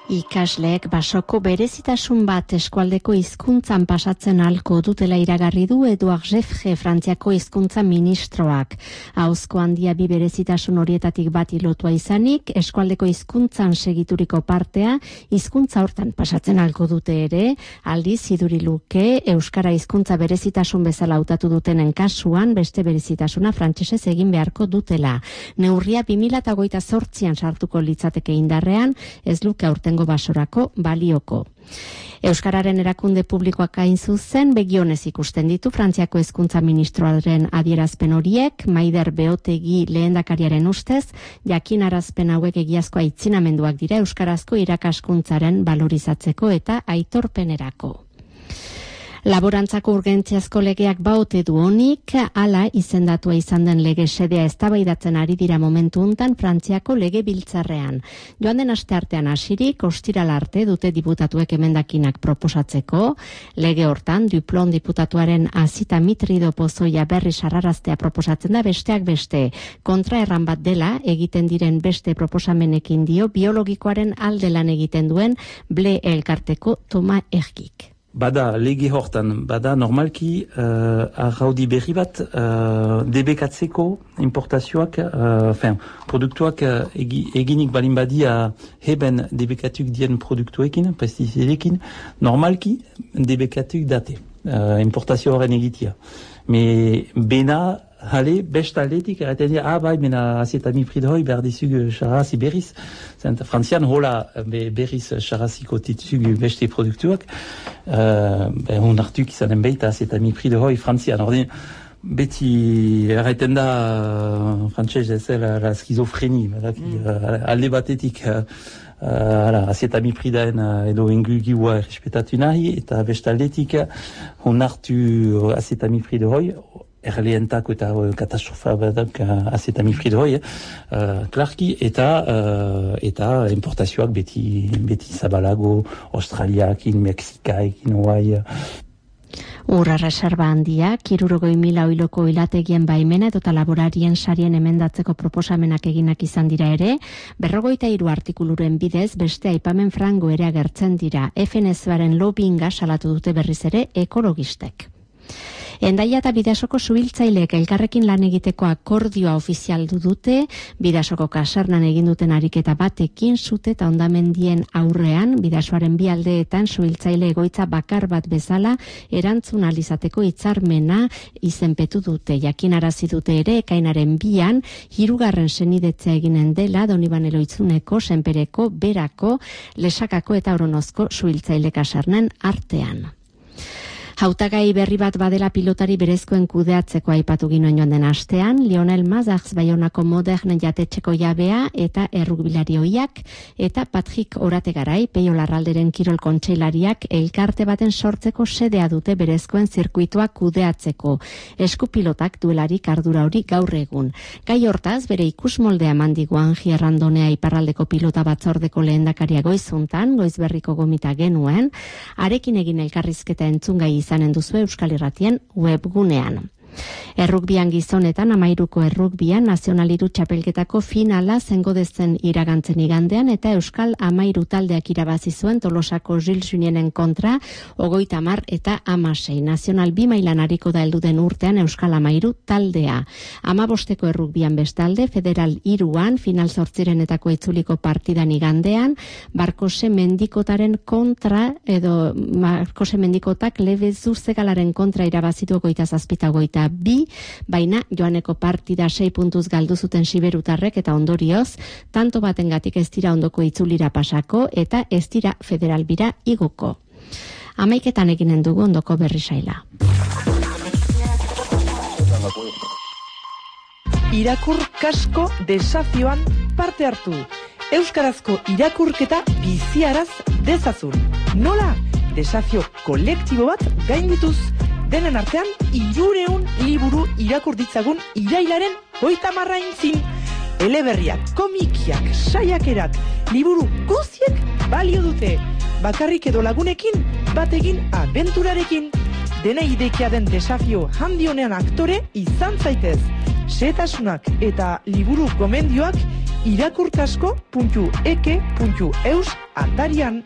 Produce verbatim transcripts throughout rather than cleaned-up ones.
Ikasleek basoko berezitasun bat eskualdeko hizkuntzan pasatzen ahalko dutela iragarri du Eduard Jeffre Frantziako hizkuntza ministroak. Ahozko handia bi berezitasun horietatik bat lotua izanik, eskualdeko hizkuntzan segituriko partea hizkuntza hortan pasatzen ahalko dute ere, aldiz iduri luke euskara hizkuntza berezitasun bezala hautatu dutenen kasuan beste berezitasuna frantsesez egin beharko dutela. Neurria bi mila hogeita zortzian sartuko litzateke indarrean, ez luke aurtengo basorako balioko. Euskararen erakunde publikoak hain zuzen begionez ikusten ditu Frantziako hezkuntza ministroaren adierazpen horiek, Maider Beotegi lehendakariaren ustez, jakinarazpen hauek egiazko aitzinamenduak dira euskarazko irakaskuntzaren valorizatzeko eta aitorpenerako. Laborantzako urgentziazko legeak baote du honik, hala izendatua izan den lege sedea eztabaidatzen ari dira momentu hontan Frantziako legebiltzarrean. Joan den asteartean hasirik, ostiral arte dute diputatuek emendakinak proposatzeko, lege hortan Duplon diputatuaren Azita Mitrido Pozoia berri sarraraztea proposatzen da besteak beste. Kontraerran bat dela egiten diren beste proposamenekin dio biologikoaren alde lan egiten duen Ble elkarteko Toma Ergik. Bada, lege hortan, bada normalki uh, arraudi berri bat uh, debekatzeko importazioak, uh, fin, produktuak uh, egi, eginik balin badia heben debekatuk dien produktuekin, pestizidekin, normalki debekatuk date, uh, importazio horren egitia. Me bena, hale, best aldetik, erraten dira, ah, bai, mena azetamiprid hoi behar dizug xarrazi berriz. Zenta, frantzian hola be, berriz xarraziko tituzug beste produktuak, uh, be, hon hartuk izanen beita azetamiprid hoi frantzian. Ordin, beti erraten da uh, frantzez ezela la skizofreni, mm. uh, alde batetik uh, uh, azetamipridaen uh, edo engugiua respetatu nahi, eta best aldetik hon hartu azetamiprid hoi, erleentako eta uh, katastrofa badak uh, azetamiprid hoi, uh, klarki, eta uh, eta importazioak beti, beti zabalago, Australiakin, Mexikaekin, Hawaii. Urra reserva handia, kirurogoi mila oiloko ilategien baimena edota laborarien sarien emendatzeko proposamenak eginak izan dira ere, berrogeita hiru artikuluren bidez beste aipamen frango ere agertzen dira. F N S-baren lobbyinga salatu dute berriz ere ekologistek. Hendaia eta Bidasoko suhiltzaileek elkarrekin lan egiteko akordioa ofizialdu dute, Bidasoko kasarnan egin duten ariketa batekin sute eta hondamendien aurrean, Bidasoaren bi aldeetan suhiltzaile egoitza bakar bat bezala erantzun alizateko hitzarmena izenpetu dute. Jakinarazi dute ere ekainaren bian, hirugarren senidetzea eginen dela Donibane Loitzuneko, Senpereko, Berako, Lesakako eta Oronozko suhiltzaile kasarnen artean. Hautagai berri bat badela pilotari berezkoen kudeatzeko aipatu ginoen joan den astean, Lionel Mazarz Baionako Modern jatetxeko jabea eta errukbilari oiak, eta Patrick Orategarai, Peio Larralderen kirol kontseilariak elkarte baten sortzeko sedea dute berezkoen zirkuitua kudeatzeko. Eskupilotak duelarik ardura hori gaur egun. Gai hortaz, bere ikusmoldea mandigu Angi Errandonea iparraldeko pilota batzordeko lehendakaria goizuntan, goizberriko gomita genuen, arekin egin elkarrizketa entzungai izanen duzu Euskal Irratien webgunean. Errukbian gizonetan, amairuko errukbian, nazionaliru txapelketako finala zengo dezen iragantzen igandean, eta Euskal amairu taldeak irabazi zuen Tolosako Gilles Junienen kontra, ogoita mar eta amasei. Nazional bi mailan hariko da helduden urtean Euskal amairu taldea. Amabosteko errukbian bestalde, federal iruan, final zortzirenetako itzuliko partidan igandean, Barkose Mendikotaren kontra, edo Barkose Mendikotak Lebez Urzegalaren kontra irabazitu ogoita zazpita ogoita bi, baina joaneko partida sei puntuz galdu zuten siberutarrek eta ondorioz, tanto batengatik ez dira ondoko itzulira pasako eta ez dira federal bira igoko. Hamaiketan eginen dugu ondoko berri saila. Irakur kasko desafioan parte hartu. Euskarazko irakurketa biziaraz dezazun. Nola? Desafio kolektibo bat gaindituz. Denen artean, hirureun liburu irakur ditzagun irailaren hogeita hamarra intzin. Eleberriak, komikiak, saiakerak, liburu guztiek balio dute. Bakarrik edo lagunekin, bategin abenturarekin. Dena idekia den desafio handionean aktore izan zaitez. Setasunak eta liburu gomendioak irakurkasko puntu eke puntu eus Atarian.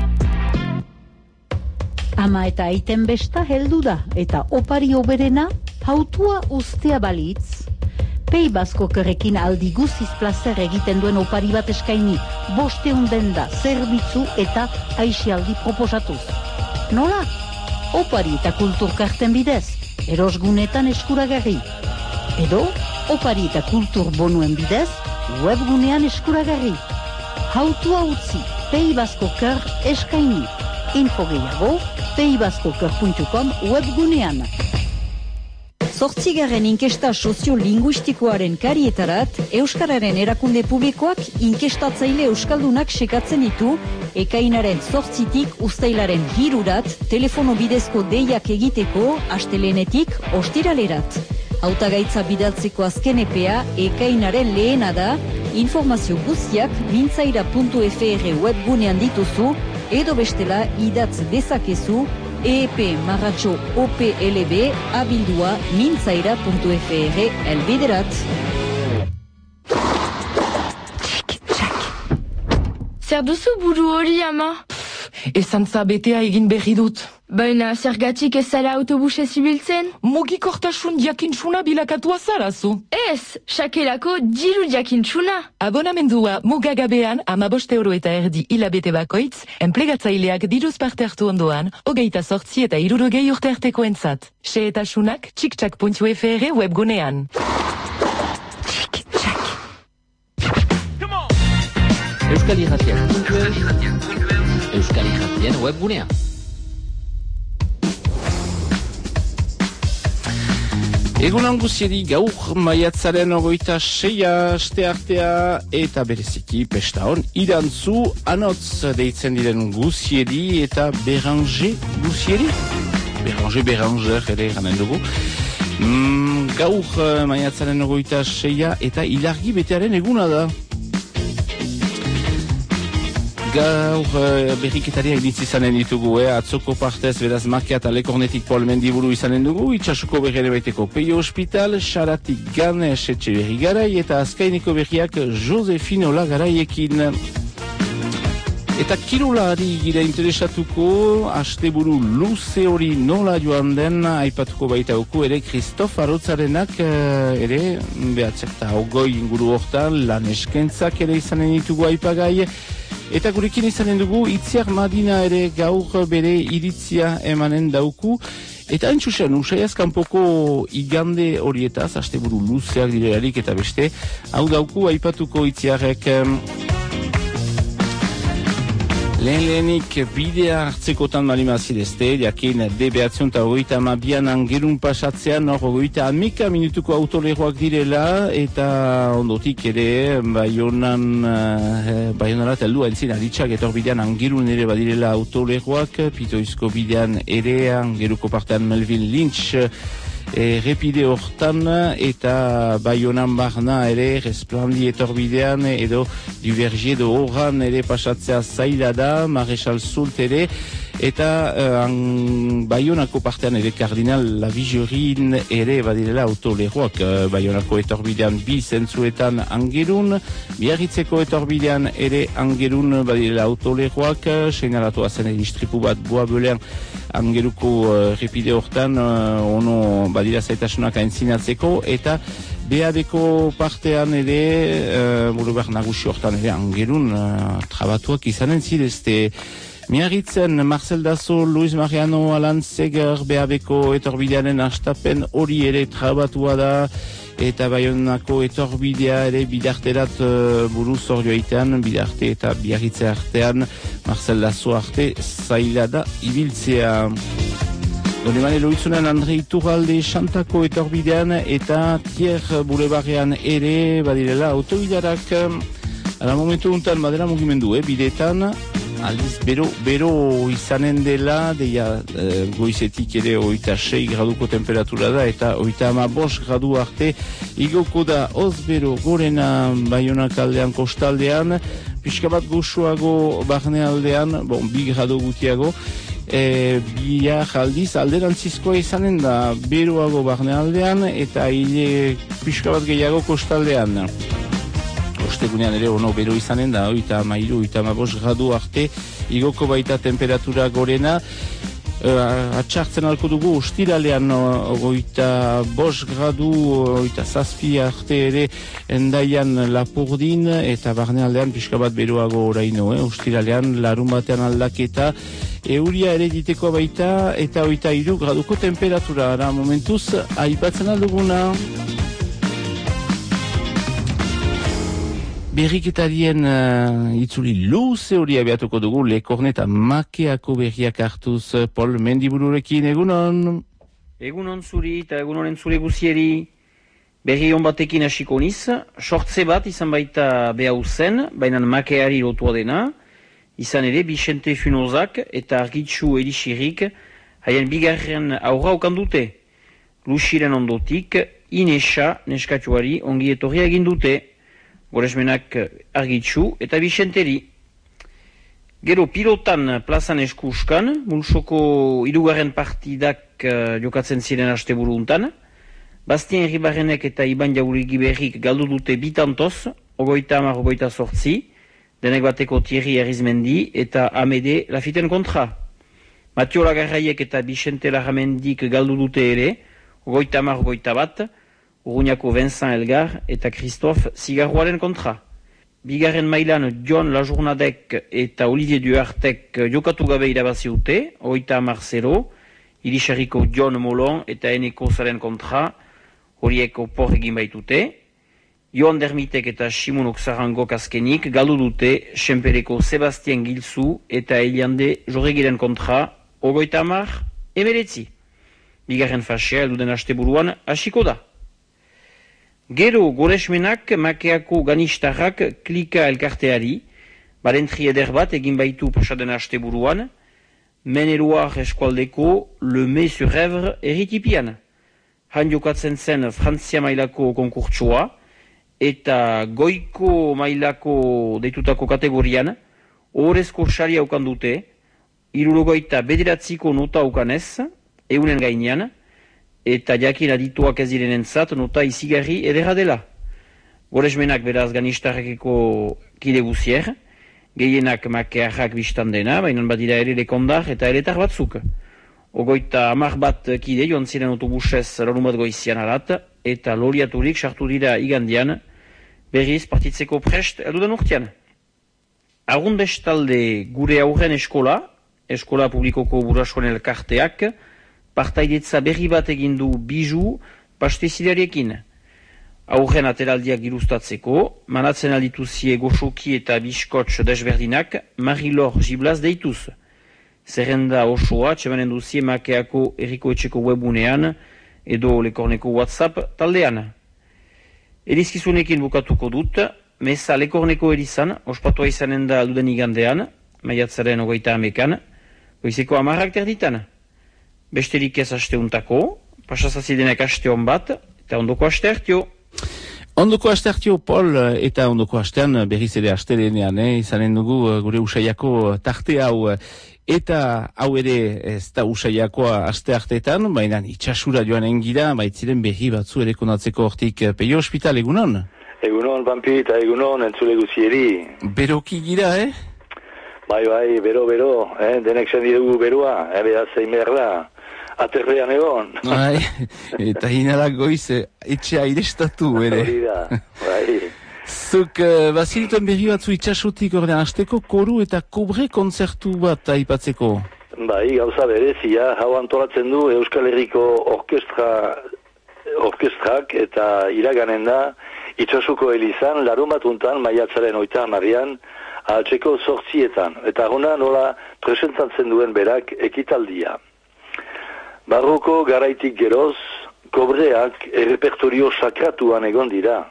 Ama eta aiten besta heldu da, eta opari oberena hautua ustea balitz. Pei Baskokerrekin aldi guziz plazer egiten duen opari bat eskaini, bosteun denda, zerbitzu eta aixialdi proposatuz. Nola? Opari eta kulturkarten bidez, erosgunetan eskuragarri. Edo, opari eta kultur bonuen bidez, webgunean eskuragarri. Hautua utzi, Pei Baskoker eskaini. Info gehiago, pei baskoker puntu com webgunean. Zortzigarren inkesta soziolinguistikoaren karietarat, Euskararen erakunde publikoak inkestatzaile euskaldunak sekatzen ditu, ekainaren zortzitik uztailaren hirurat, telefono bidezko deiak egiteko, astelenetik ostiralerat. Hautagaitza bidaltzeko azken epea, ekainaren lehena da, informazio guztiak mintzaira puntu fr webgunean dituzu, edo bestela idatz dezakezu E E P marratxo O P L B abildua mintzaira puntu fr elbiderat. Zer duzu buru hori, ama? Ezantza betea egin berri dut. Baina zergatik ez zara autobusez ibiltzen? Mugikortasun jakintsuna bilakatua zarazu. Ez, sakelako diru jakintsuna. Abonamendua mugagabean amabost euro eta erdi hilabete bakoitz, enplegatzaileak diruz parte hartu ondoan, hogeita sortzi eta hirurogei urte arteko entzat. Xehetasunak txik-txak puntu fr webgunean. Euskal Irratian puntu Euskal Irratian webgunean. Egunan guzieri gaur maiatzaren ogoita seia aste artea eta bereziki pesta hon irantzu anotz deitzen diren guzieri eta Beranger guzieri. Beranger, Beranger ere ganen dugu. Mm, gaur maiatzaren ogoita seia eta ilargi betearen eguna da. Gaur uh, berriketaria iditz izanen ditugu, eh? Atzoko partez beraz Markia eta Lekornetik Paul Mendiburu izanen dugu, itxasuko berriare baiteko Peio Hospital, Xaratik Ganes etxe berri garai eta azkaineko berriak Josefine Ola garaiekin. Eta kirolari gira interesatuko, asteburu luze hori nola joan den, aipatuko baita uku ere Kristof Arotzarenak uh, ere, behatzek eta ogoi inguru hortan, lan eskentzak ere izanen ditugu aipagai. Eta gurekin izanen dugu, Itziar Madina ere gaur bere iritzia emanen dauku. Eta entzusen, usaiaz kanpoko igande horietaz, asteburu luzeak direlarik eta beste, hau dauku aipatuko Itziarrek. Lehen lehenik bidea hartzekotan malimazidezte, jakin de behatzion eta hogeita amabian angerun pasatzean, hor hogeita amika minutuko autoleroak direla, eta ondotik ere, baionan, eh, baionarat heldu entzin, aditsak etor bidean angerun ere badirela autoleroak, pitoizko bidean ere, angeruko partean Melvin Lynch, E, repide hortan eta baionan barna ere resplandi etorbidean edo Duvergier edo Oran ere pasatzea zaila da, Marechal Soult ere eta uh, baionako partean ere Kardinal Lavigerin ere badirela autoleroak, uh, baionako etorbidean bi zentzuetan angerun, Biarritzeko etorbidean ere angerun badirela autoleroak, seinalatua zen edistripu bat Boabelean angeruko uh, repide hortan uh, ono badira zaitasunak aintzinatzeko eta B A D-ko partean ere uh, burubar nagusi hortan ere angerun uh, trabatuak izanen zidezte. Miarritzen, Marcel Dazo, Luis Mariano, Alan Seger, B A D-ko etorbidearen astapen hori ere trabatua da eta baionako etorbidea ere bidarterat uh, buruz orioitean, bidarte eta Biarritze artean, Marcel Dazo arte zaila da ibiltzea. Donemane loitzunen Andre Iturralde Xantako etorbidean eta Tier Bulebarrean ere badirela autobilarak. Ala momentu untan badera mugimendu, eh, bideetan, aldiz bero, bero izanen dela, deia e, goizetik ere oita sei graduko temperatura da eta oita ama bost gradu arte igoko da oz bero gorena Baionak aldean kostaldean, pixka bat goxuago barne aldean, bon, bi gradu gutiago, E, bia jaldiz alderantzizkoa izanen da beroago barne aldean eta hile pixka bat gehiago kostaldean. ostegunean ere ono bero izanen da, oita mairu, oita mabos gradu arte, igoko baita temperatura gorena. Uh, atxartzen alko dugu ostiralean oita bos gradu, oita zazpi arte ere endaian Lapurdin eta barnealdean pixka bat beroago oraino, eh? Ostiralean larun batean aldaketa, euria ere diteko baita eta oita iru graduko temperatura, ara momentuz aipatzen alduguna. Berriketarien uh, itzuli luze hori abiatuko dugu Lekorne eta Makeako berriak hartuz. Pol Mendibururekin, egunon? Egunon zuri eta egunonen zure guzieri. Berri hon batekin hasiko niz, sortze bat izan baita behau zen, baina Makeari lotua dena, izan ere Bixente Funozak eta Argitxu Elisirik haien bigarren aurra okandute. Luxiren ondotik, Inesa neskatuari ongi etorria egin dute. Goresmenak Argitxu eta Bixenteri. Gero pilotan plazan eskuskan, mulsoko hirugarren partidak uh, jokatzen ziren asteburu untan. Bastien Ribarrenek eta Iban Jaurigi berrik galdu dute bitantoz, ogoita amar ogoita sortzi, denek bateko Thierry Erizmendi eta Amede Lafiten kontra. Matio Lagarraiek eta Bixente Larramendik galdu dute ere, ogoita amar ogoita bat, Urruñako Vincent Elgar eta Christophe Zigarroaren kontra. Bigarren mailan John Lajournadek eta Olivier Duartek jokatu gabe irabaziute, oita amar zero, Irisarriko John Molon eta Eneko Zaren kontra, horiek opor egin baitute. Joan Dermitek eta Simon Oxarangok azkenik galdu dute Senpereko Sebastien Gilzu eta Eliande Jorregiren kontra, ogoita amar emeretzi. Bigarren fasea elduden asteburuan hasiko da. Gero Goresmenak Makeako ganistarrak klika elkarteari, barentri eder bat egin baitu pasaden asteburuan, Maine-et-Loire eskualdeko Le Mai-sur-Èvre erritipian. Han jokatzen zen Frantzia mailako konkurtsua, eta goiko mailako deitutako kategorian, ohorezko saria ukan dute, hirurogeita bederatziko nota ukanez, eunen gainean, eta jakin adituak ez direnentzat nota izigarri edera dela. Goresmenak beraz ganistarrekeko kide guzier, gehienak Makearrak biztan dena, baina badira ere lekondar eta eretar batzuk. Ogoita hamar bat kide joan ziren autobusez larun bat goizian arat, eta loriaturik sartu dira igandian, berriz partitzeko prest eldudan urtean. Argun bestalde gure aurren eskola, eskola publikoko burasoen elkarteak, partaidetza berri bat egin du Biju pastezilariekin. Aurren ateraldiak girustatzeko, manatzen aldituzie goxoki eta biskotx desberdinak Marilor Giblaz deituz. Zerrenda osoa txemanen duzie Makeako erriko etxeko webunean edo Lekorneko WhatsApp taldean. Elizkizunekin bukatuko dut, meza Lekorneko erizan, ospatua izanen da alduden igandean, maiatzaren hogeita amekan, goizeko amarrak terditan. Besterik ez asteuntako, pasazazidenek aste hon bat, eta ondoko aste hartio. Ondoko aste hartio, Pol, eta ondoko astean berriz ere astelenean, eh? Izanen dugu gure usaiako tarte hau, eta hau ere ez da usaiakoa aste hartetan, baina itxasura joan engira, baitziren berri batzu ere konatzeko hortik. Peio Hospital, egunon? Egunon, Pampi, eta egunon, entzule guzieri. Beroki gira, eh? Bai, bai, bero, bero, eh? Denek zendi dugu beroa, ebe da zein behar da. Aterrean egon. Bai, eta hinara goiz etxea irestatu, ere. Hori da, bai. Zuk, uh, bazilituen berri batzu itxasotik ordean hasteko koru eta kobre kontzertu bat aipatzeko. Bai, gauza berezia, hau antolatzen du Euskal Herriko orkestra, orkestrak eta iraganen da itxasuko elizan, larun batuntan, maiatzaren oita hamarian, ahaltzeko zortzietan. Eta hona nola presentatzen duen berak ekitaldia. Barroko garaitik geroz, kobreak errepertorio sakratuan egon dira.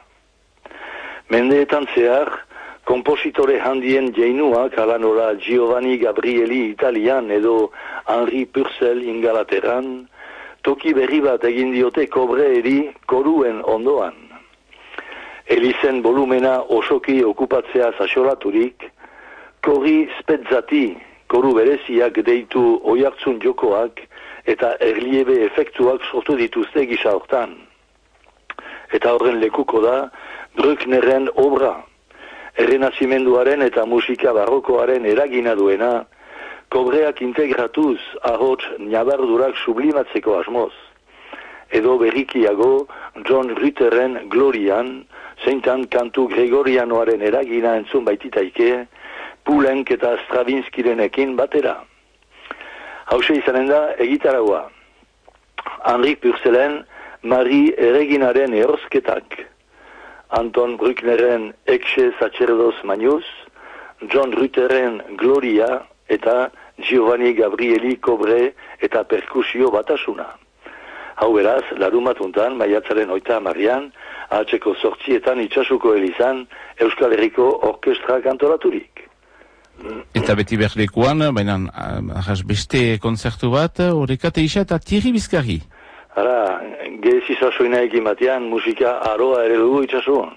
Mendeetan zehar, kompositore handien jeinuak, ala nola Giovanni Gabrieli Italian edo Henri Purcell Ingalaterran, toki berri bat egin diote kobreeri koruen ondoan. Elizen volumena osoki okupatzea zaxolaturik, kori spetzati, koru bereziak deitu oiartzun jokoak, eta erliebe efektuak sortu dituzte gisa hortan. Eta horren lekuko da Bruckneren obra, errenazimenduaren eta musika barrokoaren eragina duena, kobreak integratuz ahots nabardurak sublimatzeko asmoz. Edo berrikiago John Rutherren Glorian, zeintan kantu Gregorianoaren eragina entzun baititaike, Poulenc eta Stravinskirenekin batera. Hauxe izanen da egitaraua. Henrik Purcellen, Marie Erreginaren ehorzketak. Anton Bruckneren Exe Sacerdos Magnus, John Rutherren Gloria eta Giovanni Gabrieli Kobre eta perkusio batasuna. Hau beraz, larumatuntan, maiatzaren oita amarrian, ahatzeko sortzietan itxasuko elizan Euskal Herriko Orkestra kantolaturik. Eta beti berlekuan, baina ahaz beste konzertu bat, Orekate Isa eta Thierry Bizkarri. Hala, gezi sasoina ekin batean musika aroa ere dugu itxasuan.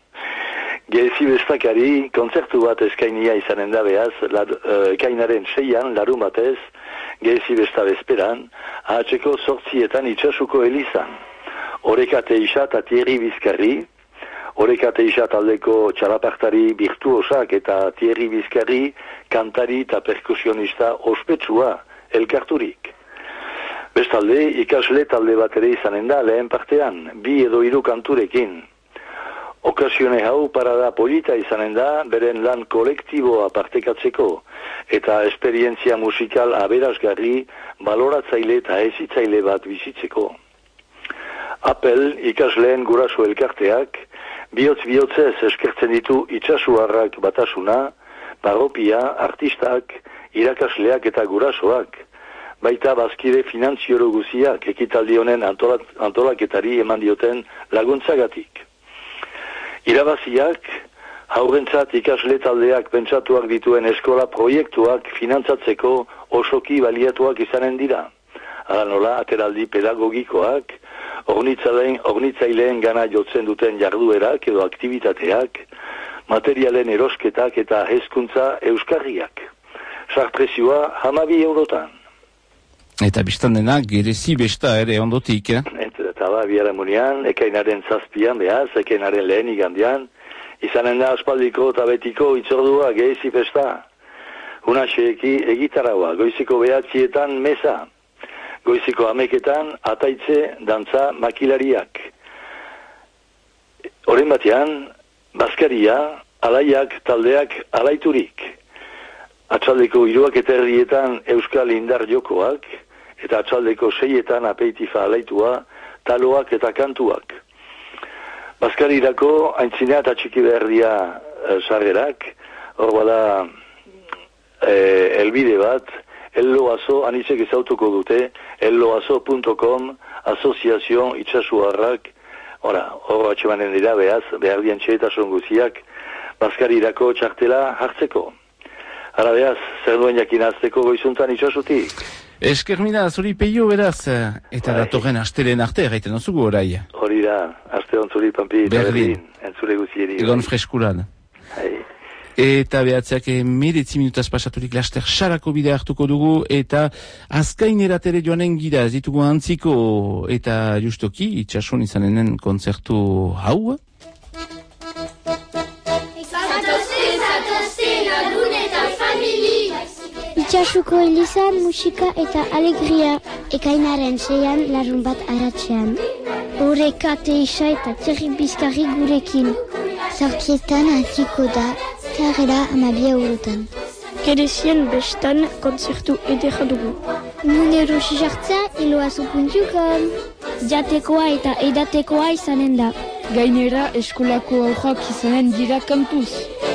Gezi bestakari konzertu bat eskainia izanen da behaz, lar, uh, ekainaren seian, larun batez, gezi besta bezperan, ahatzeko sortzietan itxasuko elizan. Orekate Isa eta Thierry Bizkarri, Orekate Isa taldeko txalapartari birtuosak eta Thierry Bizkarri kantari eta perkusionista ospetsua elkarturik. Bestalde, ikasle talde bat ere izanen da lehen partean, bi edo hiru kanturekin. Okasione hau parada polita izanen da beren lan kolektiboa partekatzeko eta esperientzia musikal aberasgarri baloratzaile eta hezitzaile bat bizitzeko. Apel ikasleen guraso elkarteak, bihotz-bihotzez eskertzen ditu itxasuarrak batasuna, parropia, artistak, irakasleak eta gurasoak, baita bazkide finantzioro guziak ekitaldi honen antolak, antolaketari eman dioten laguntzagatik. Irabaziak, haurrentzat ikasle taldeak pentsatuak dituen eskola proiektuak finantzatzeko osoki baliatuak izanen dira. Hala nola, ateraldi pedagogikoak, ornitzaileen, ornitzaileen gana jotzen duten jarduerak edo aktivitateak, materialen erosketak eta hezkuntza euskarriak. Sarprezioa hamabi eurotan. Eta biztan dena, gerezi besta ere ondotik, eh? Eta ba, biharamunean, ekainaren zazpian behaz, ekainaren lehen igandian, izanen da aspaldiko eta betiko itzordua gerezi festa. Unaxeeki egitaraua, goiziko behatzietan meza. Goiziko ameketan, ataitze, dantza, makilariak. Horren batean, bazkaria, alaiak, taldeak, alaiturik. Atxaldeko hiruak eta erdietan Euskal Indar jokoak, eta atxaldeko seietan apeitifa alaitua, taloak eta kantuak. Bazkarirako, aintzinea eta txiki behardia e, sarrerak, hor bada e, elbide bat, Elloazo, anitzek ezautuko dute, elloazo punto com, asoziazio itxasuarrak, ora, hor atxemanen dira, behaz, behar dien txetasun guziak, bazkarirako txartela hartzeko. Hala behaz, zer duen jakinazteko goizuntan itxasutik. Esker mina, zuri peio beraz, eta datorren astelen arte, gaiten ozugu orai. Hori da, aste hon zuri pampi, berdin, entzule guzieri. Egon freskuran. Hai. Eta behatzeak emiretzi minutaz pasaturik laster xarako bidea hartuko dugu, eta azkainerat ere joanen gira, ez ditugu antziko, eta justoki, itxasun izanenen kontzertu hau. Itxasuko elizan musika eta alegria, ekainaren seian larun bat aratzean. Orekate Isa eta Thierry Bizkarri gurekin. Zortzietan hasiko da, zarrera amabia eurotan. Gerezien bestan konzertu edera dugu. Numero jartza elloazo puntu com. Jatekoa eta edatekoa izanen da. Gainera eskolako aurrak izanen dira kantuz.